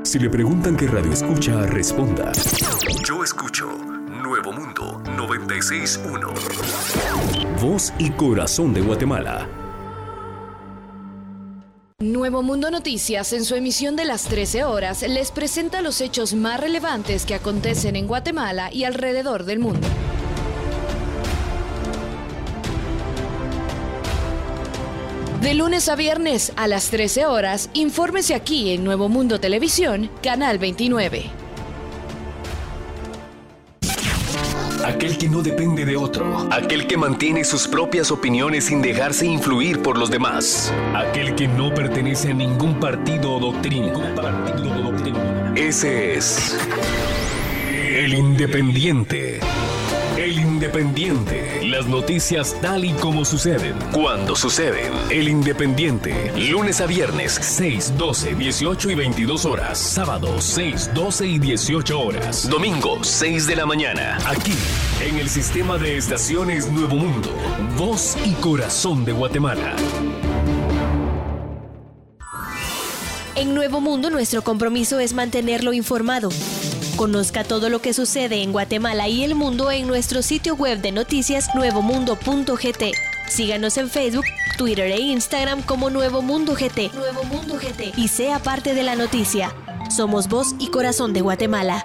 Si le preguntan qué radio escucha, responda: yo escucho Nuevo Mundo 96.1. Voz y corazón de Guatemala. Nuevo Mundo Noticias, en su emisión de las 13 horas, les presenta los hechos más relevantes que acontecen en Guatemala y alrededor del mundo. De lunes a viernes a las 13 horas, infórmese aquí en Nuevo Mundo Televisión, Canal 29. Aquel que no depende de otro. Aquel que mantiene sus propias opiniones sin dejarse influir por los demás. Aquel que no pertenece a ningún partido o doctrina. Ese es el Independiente. El Independiente. Las noticias tal y como suceden, cuando suceden. El Independiente. Lunes a viernes, 6, 12, 18 y 22 horas. Sábado, 6, 12 y 18 horas. Domingo, 6 de la mañana. Aquí, en el sistema de estaciones Nuevo Mundo. Voz y corazón de Guatemala. En Nuevo Mundo, nuestro compromiso es mantenerlo informado. Conozca todo lo que sucede en Guatemala y el mundo en nuestro sitio web de noticias nuevomundo.gt. Síganos en Facebook, Twitter e Instagram como Nuevo Mundo GT. Nuevo Mundo GT. Y sea parte de la noticia. Somos voz y corazón de Guatemala.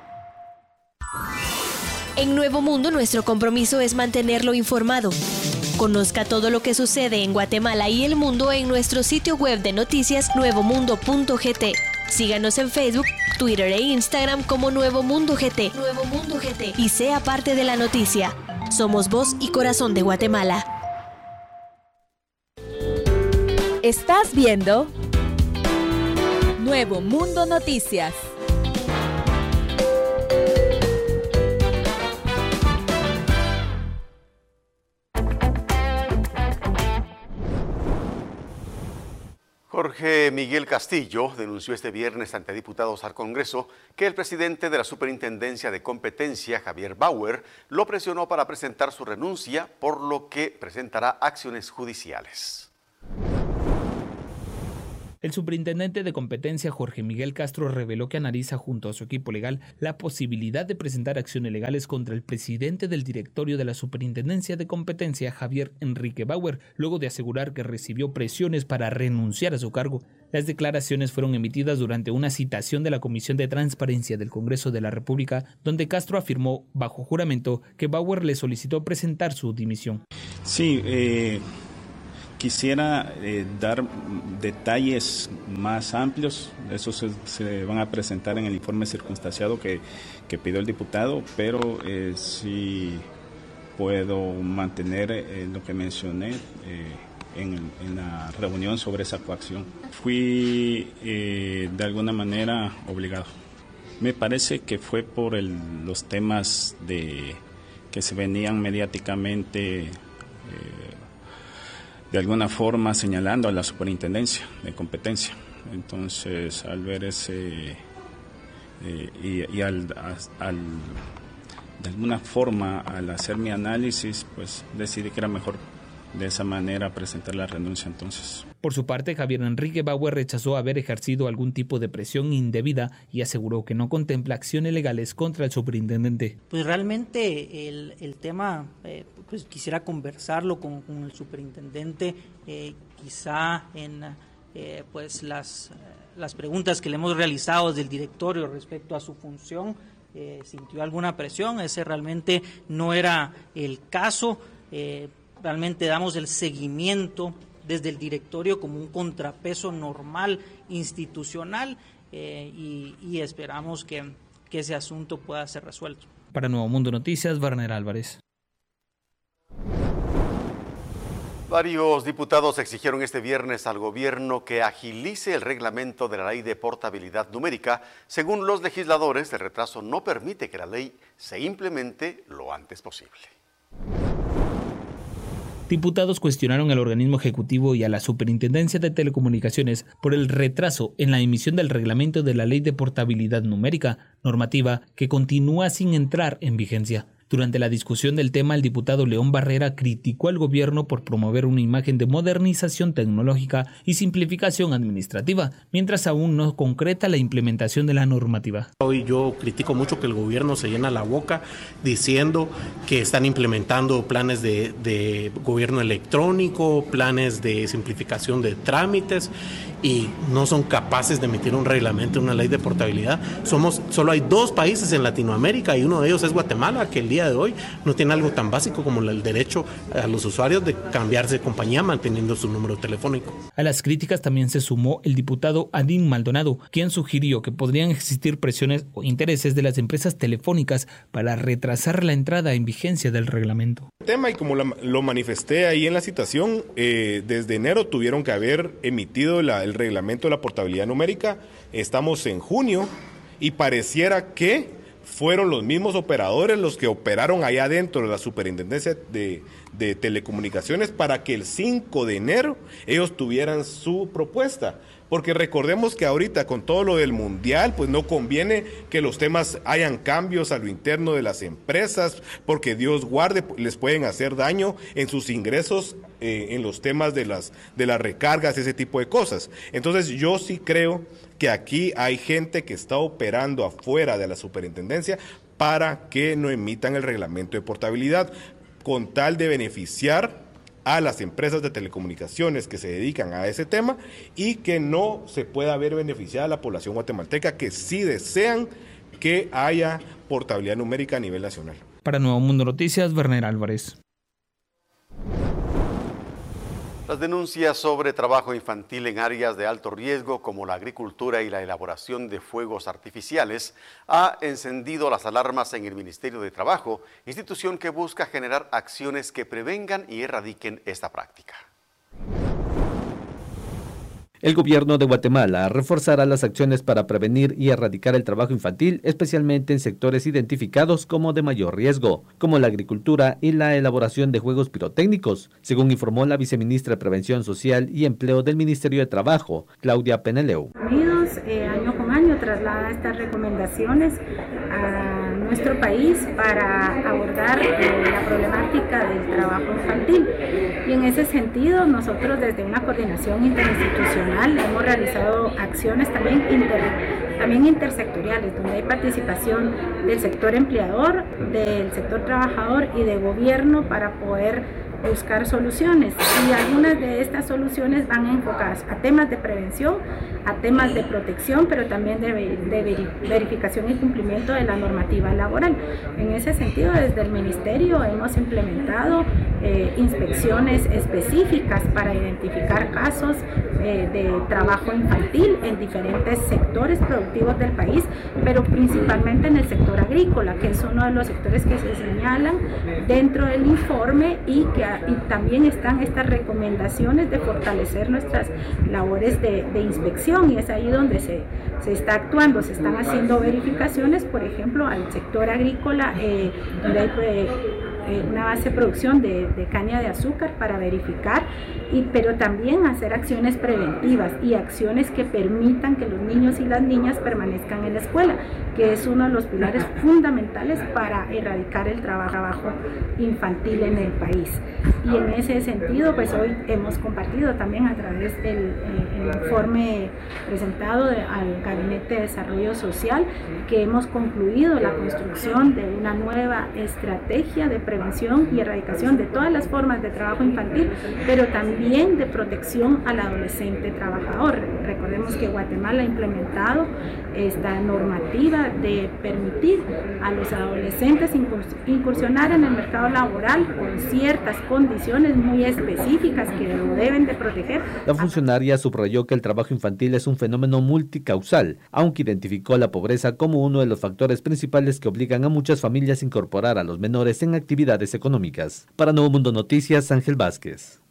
En Nuevo Mundo, nuestro compromiso es mantenerlo informado. Conozca todo lo que sucede en Guatemala y el mundo en nuestro sitio web de noticias nuevomundo.gt. Síganos en Facebook, Twitter e Instagram como Nuevo Mundo GT. Nuevo Mundo GT. Y sea parte de la noticia. Somos voz y corazón de Guatemala. Estás viendo Nuevo Mundo Noticias. Jorge Miguel Castillo denunció este viernes ante diputados al Congreso que el presidente de la Superintendencia de Competencia, Javier Bauer, lo presionó para presentar su renuncia, por lo que presentará acciones judiciales. El superintendente de competencia Jorge Miguel Castro reveló que analiza junto a su equipo legal la posibilidad de presentar acciones legales contra el presidente del directorio de la Superintendencia de Competencia, Javier Enrique Bauer, luego de asegurar que recibió presiones para renunciar a su cargo. Las declaraciones fueron emitidas durante una citación de la Comisión de Transparencia del Congreso de la República, donde Castro afirmó bajo juramento que Bauer le solicitó presentar su dimisión. Sí, quisiera dar detalles más amplios. Esos se van a presentar en el informe circunstanciado que pidió el diputado, pero sí puedo mantener lo que mencioné en la reunión sobre esa coacción. Fui de alguna manera obligado. Me parece que fue por los temas que se venían mediáticamente de alguna forma señalando a la Superintendencia de Competencia. Entonces, al ver ese de alguna forma, al hacer mi análisis, pues decidí que era mejor de esa manera presentar la renuncia entonces. Por su parte, Javier Enrique Bauer rechazó haber ejercido algún tipo de presión indebida y aseguró que no contempla acciones legales contra el superintendente. Pues realmente el tema, pues quisiera conversarlo con el superintendente, quizá en pues las preguntas que le hemos realizado desde el directorio respecto a su función, sintió alguna presión. Ese realmente no era el caso. Realmente damos el seguimiento desde el directorio como un contrapeso normal, institucional, y esperamos que ese asunto pueda ser resuelto. Para Nuevo Mundo Noticias, Warner Álvarez. Varios diputados exigieron este viernes al gobierno que agilice el reglamento de la ley de portabilidad numérica. Según los legisladores, el retraso no permite que la ley se implemente lo antes posible. Diputados cuestionaron al organismo ejecutivo y a la Superintendencia de Telecomunicaciones por el retraso en la emisión del reglamento de la Ley de Portabilidad Numérica, normativa que continúa sin entrar en vigencia. Durante la discusión del tema, el diputado León Barrera criticó al gobierno por promover una imagen de modernización tecnológica y simplificación administrativa, mientras aún no concreta la implementación de la normativa. Hoy yo critico mucho que el gobierno se llena la boca diciendo que están implementando planes de gobierno electrónico, planes de simplificación de trámites, y no son capaces de emitir un reglamento, una ley de portabilidad. Solo hay 2 países en Latinoamérica y uno de ellos es Guatemala, que el día de hoy no tiene algo tan básico como el derecho a los usuarios de cambiarse de compañía manteniendo su número telefónico. A las críticas también se sumó el diputado Adín Maldonado, quien sugirió que podrían existir presiones o intereses de las empresas telefónicas para retrasar la entrada en vigencia del reglamento. Tema, y como lo manifesté ahí en la citación, desde enero tuvieron que haber emitido el reglamento de la portabilidad numérica. Estamos en junio y pareciera que fueron los mismos operadores los que operaron allá dentro de la Superintendencia de Telecomunicaciones para que el 5 de enero ellos tuvieran su propuesta. Porque recordemos que ahorita con todo lo del mundial, pues no conviene que los temas hayan cambios a lo interno de las empresas, porque Dios guarde, les pueden hacer daño en sus ingresos, en los temas de las recargas, ese tipo de cosas. Entonces yo sí creo que aquí hay gente que está operando afuera de la superintendencia para que no emitan el reglamento de portabilidad, con tal de beneficiar a las empresas de telecomunicaciones que se dedican a ese tema y que no se pueda ver beneficiada a la población guatemalteca que sí desean que haya portabilidad numérica a nivel nacional. Para Nuevo Mundo Noticias, Werner Álvarez. Las denuncias sobre trabajo infantil en áreas de alto riesgo como la agricultura y la elaboración de fuegos artificiales ha encendido las alarmas en el Ministerio de Trabajo, institución que busca generar acciones que prevengan y erradiquen esta práctica. El gobierno de Guatemala reforzará las acciones para prevenir y erradicar el trabajo infantil, especialmente en sectores identificados como de mayor riesgo, como la agricultura y la elaboración de juegos pirotécnicos, según informó la viceministra de Prevención Social y Empleo del Ministerio de Trabajo, Claudia Peneleu. Unidos año con año traslada estas recomendaciones a nuestro país para abordar la problemática del trabajo infantil. Y en ese sentido, nosotros desde una coordinación interinstitucional hemos realizado acciones también intersectoriales, donde hay participación del sector empleador, del sector trabajador y de gobierno para poder buscar soluciones, y algunas de estas soluciones van enfocadas a temas de prevención, a temas de protección, pero también de verificación y cumplimiento de la normativa laboral. En ese sentido, desde el Ministerio hemos implementado inspecciones específicas para identificar casos de trabajo infantil en diferentes sectores productivos del país, pero principalmente en el sector agrícola, que es uno de los sectores que se señalan dentro del informe, y también están estas recomendaciones de fortalecer nuestras labores de inspección, y es ahí donde se está actuando, se están haciendo verificaciones, por ejemplo, al sector agrícola, donde hay una base de producción de caña de azúcar para verificar, pero también hacer acciones preventivas y acciones que permitan que los niños y las niñas permanezcan en la escuela, que es uno de los pilares fundamentales para erradicar el trabajo infantil en el país. Y en ese sentido, pues hoy hemos compartido también a través del informe presentado al Gabinete de Desarrollo Social que hemos concluido la construcción de una nueva estrategia de prevención y erradicación de todas las formas de trabajo infantil, pero también de protección al adolescente trabajador. Recordemos que Guatemala ha implementado esta normativa de permitir a los adolescentes incursionar en el mercado laboral con ciertas condiciones muy específicas que lo deben de proteger. La funcionaria subrayó que el trabajo infantil es un fenómeno multicausal, aunque identificó la pobreza como uno de los factores principales que obligan a muchas familias a incorporar a los menores en actividades económicas. Para Nuevo Mundo Noticias, Ángel Vázquez.